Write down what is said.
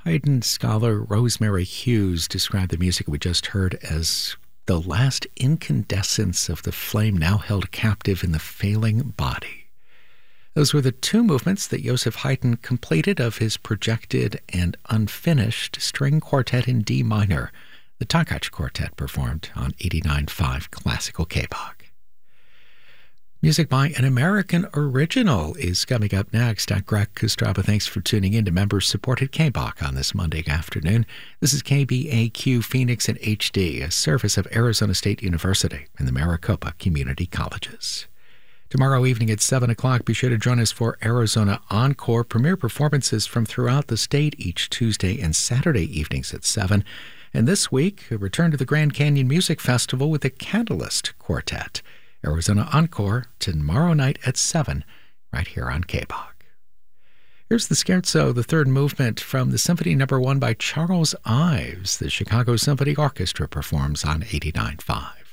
Haydn scholar Rosemary Hughes described the music we just heard as the last incandescence of the flame now held captive in the failing body. Those were the two movements that Joseph Haydn completed of his projected and unfinished string quartet in D minor, the Takacs Quartet performed on 89.5 Classical KBOG. Music by an American original is coming up next. I'm Greg Kostraba. Thanks for tuning in to members-supported KBOG on this Monday afternoon. This is KBAQ Phoenix in HD, a service of Arizona State University and the Maricopa Community Colleges. Tomorrow evening at 7 o'clock, be sure to join us for Arizona Encore, premiere performances from throughout the state each Tuesday and Saturday evenings at 7. And this week, a return to the Grand Canyon Music Festival with the Catalyst Quartet. Arizona Encore tomorrow night at 7, right here on KBOG. Here's the Scherzo, the third movement from the Symphony No. 1 by Charles Ives. The Chicago Symphony Orchestra performs on 89.5.